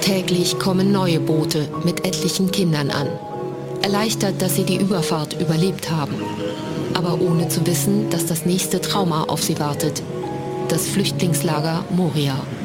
Täglich kommen neue Boote mit etlichen Kindern an. Erleichtert, dass sie die Überfahrt überlebt haben. Aber ohne zu wissen, dass das nächste Trauma auf sie wartet. Das Flüchtlingslager Moria.